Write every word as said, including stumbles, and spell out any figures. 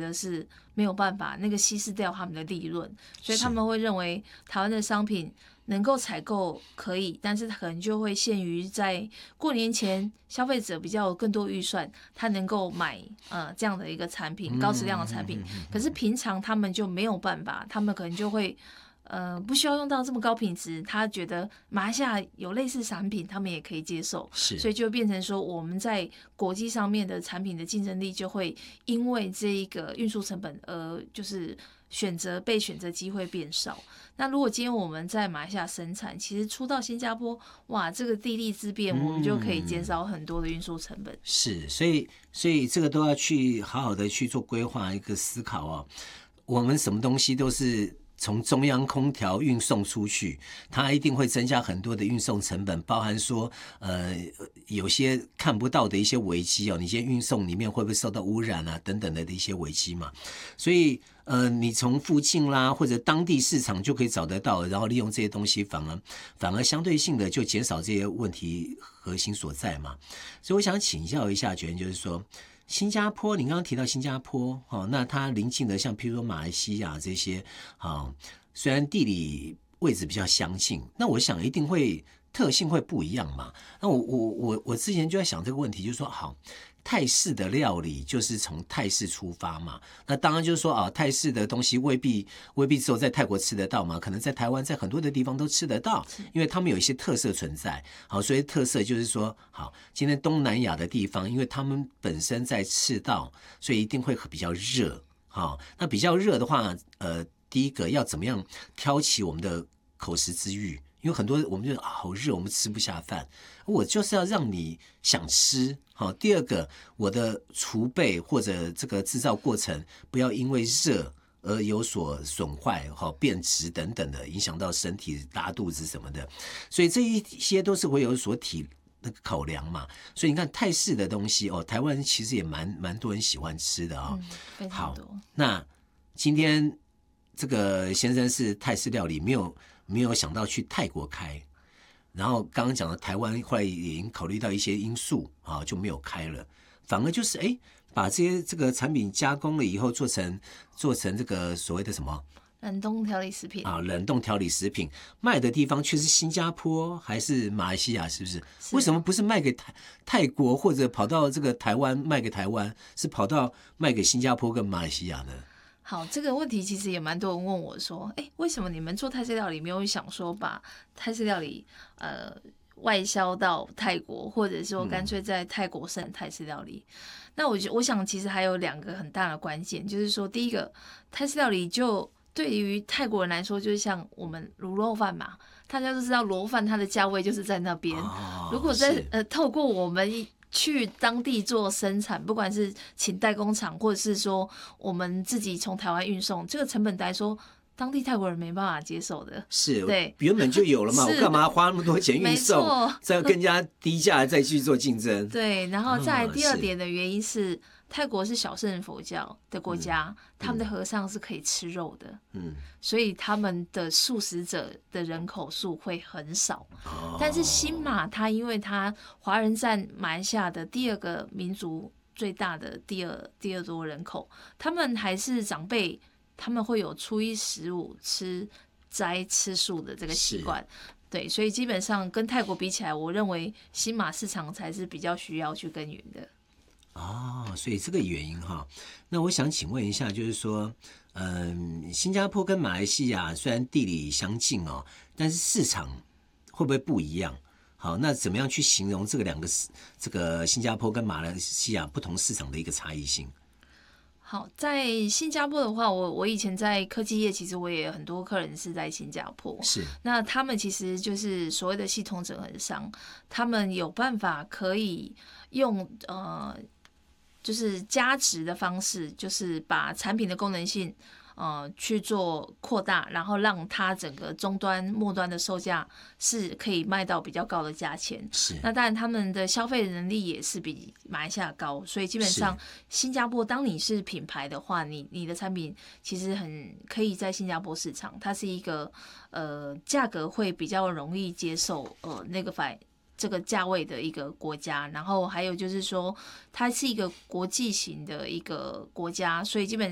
得是没有办法那个稀释掉他们的利润，所以他们会认为台湾的商品能够采购可以，但是可能就会限于在过年前消费者比较有更多预算，他能够买呃这样的一个产品，高质量的产品。可是平常他们就没有办法，他们可能就会呃不需要用到这么高品质，他觉得马来西亚有类似产品，他们也可以接受，所以就变成说我们在国际上面的产品的竞争力就会因为这一个运输成本而就是选择被选择机会变少。那如果今天我们在马来西亚生产，其实出到新加坡，哇，这个地利之便，我们就可以减少很多的运输成本。嗯、 是，所以所以这个都要去好好的去做规划，一个思考哦。我们什么东西都是从中央空调运送出去，它一定会增加很多的运送成本，包含说呃有些看不到的一些危机哦，你先运送里面会不会受到污染啊等等的一些危机嘛，所以呃你从附近啦或者当地市场就可以找得到，然后利用这些东西反而反而相对性的就减少这些问题核心所在嘛。所以我想请教一下觉得就是说新加坡，你刚刚提到新加坡，哦，那它邻近的像譬如说马来西亚这些，哦，虽然地理位置比较相近，那我想一定会特性会不一样嘛。那我我我我之前就在想这个问题，就是说，好，泰式的料理就是从泰式出发嘛，那当然就是说啊，泰式的东西未必未必只有在泰国吃得到嘛，可能在台湾在很多的地方都吃得到，因为他们有一些特色存在。好，所以特色就是说，好，今天东南亚的地方，因为他们本身在赤道，所以一定会比较热。好，那比较热的话，呃，第一个要怎么样挑起我们的口食之欲？因为很多我们就啊好热，我们吃不下饭，我就是要让你想吃。好，第二个，我的储备或者这个制造过程不要因为热而有所损坏、好变质等等的，影响到身体拉肚子什么的，所以这一些都是会有所体那个考量嘛。所以你看泰式的东西哦，台湾其实也蛮蛮多人喜欢吃的啊、哦。 嗯，非常多。 好，那今天这个先生是泰式料理，没有没有想到去泰国开。然后刚刚讲的台湾后来已经考虑到一些因素啊，就没有开了，反而就是哎，把这些这个产品加工了以后，做成做成这个所谓的什么冷冻调理食品啊，冷冻调理食品卖的地方却是新加坡还是马来西亚，是不是？是为什么不是卖给泰泰国或者跑到这个台湾卖给台湾，是跑到卖给新加坡跟马来西亚呢？ 好，这个问题其实也蛮多人问我说，哎，为什么你们做泰式料理没有想说把泰式料理呃外销到泰国，或者说干脆在泰国生泰式料理？嗯、那我我想其实还有两个很大的关键，就是说第一个，泰式料理就对于泰国人来说，就是像我们卤肉饭嘛，大家都知道卤肉饭它的价位就是在那边，哦、如果在呃透过我们去当地做生产，不管是请代工厂，或者是说我们自己从台湾运送，这个成本来说，当地泰国人没办法接受的。 是， 对， 原本就有了嘛，我干嘛花那么多钱运送，再更加低价再去做竞争？ 对，然后再来第二点的原因是，泰国是小乘佛教的国家，嗯、他们的和尚是可以吃肉的，嗯，所以他们的素食者的人口数会很少。哦、但是新马它因为它华人占马来西亚的第二个民族最大的第二第二多人口，他们还是长辈，他们会有初一十五吃斋吃素的这个习惯。对，所以基本上跟泰国比起来，我认为新马市场才是比较需要去耕耘的。 哦，所以这个原因哈，那我想请问一下，就是说，嗯，新加坡跟马来西亚虽然地理相近哦，但是市场会不会不一样？好，那怎么样去形容这个两个这个新加坡跟马来西亚不同市场的一个差异性？ 好，在新加坡的话，我我以前在科技业，其实我也有很多客人是在新加坡。 是， 那他们其实就是所谓的系统整合商，他们有办法可以用呃。就是加值的方式，就是把产品的功能性，呃，去做扩大，然后让它整个终端、末端的售价是可以卖到比较高的价钱。 是。 那当然，他们的消费能力也是比马来西亚高，所以基本上新加坡，当你是品牌的话，你你的产品其实很可以在新加坡市场，它是一个呃价格会比较容易接受，呃那个反。这个价位的一个国家，然后还有就是说，它是一个国际型的一个国家，所以基本